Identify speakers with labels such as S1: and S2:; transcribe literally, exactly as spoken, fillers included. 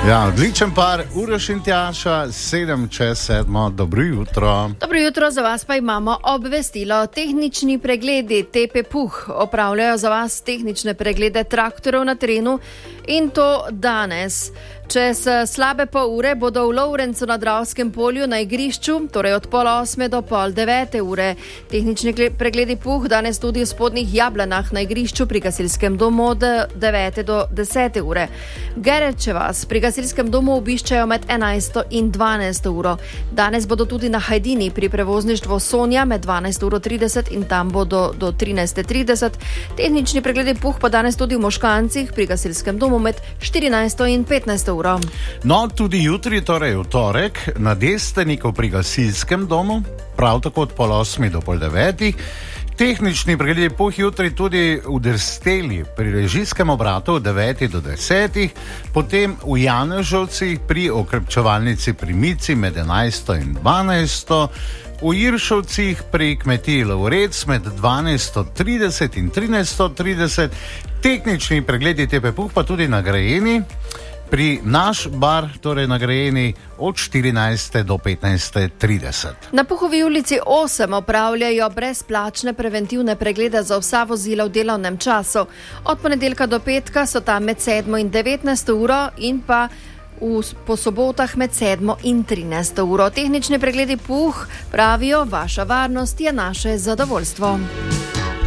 S1: Ja, odličen par, Uroš in Tjaša, sedem čez sedmo, dobro jutro.
S2: Dobro jutro, za vas pa imamo obvestilo. Tehnični pregledi T P Puh opravljajo za vas tehnične preglede traktorov na terenu in to danes. Čez slabe pol ure bodo v Lovrencu na Dravskem polju na igrišču, torej od pol osme do pol devete ure. Tehnični pregledi Puh danes tudi v Spodnjih Jablanah na igrišču pri gasilskem domu od devete do desete ure. Gereče vas pri gasilskem domu obiščajo med enajsto in dvanajsto uro. Danes bodo tudi na Hajdini pri prevozništvu Sonja med dvanajsto uro trideset in tam bodo do trinajste trideset. Tehnični pregledi Puh pa danes tudi v Moškancih pri gasilskem domu med štirinajsto in petnajsto uro.
S1: No, tudi jutri, torej v torek, na Desteniku pri gasilskem domu, prav tako od pol osmi do pol devetih. Tehnični pregledi Puh jutri tudi v Drsteli pri režijskem obratu od devetih do desetih, potem v Janežovcih pri okrepčevalnici pri Mici med enajsto in dvanajsto, v Iršovcih pri kmetiji Lovrec med dvanajsto trideset in trinajsto trideset. Tehnični pregledi T P Puh pa tudi nagrajeni pri Naš bar, torej nagrajeni od štirinajste do petnajste trideset.
S2: Na Puhovi ulici osem opravljajo brezplačne preventivne preglede za vsa vozila v delovnem času. Od ponedeljka do petka so tam med sedmo in devetnajsto uro in pa v, po sobotah med sedmo in trinajsto uro. Tehnični pregledi Puh pravijo, vaša varnost je naše zadovoljstvo.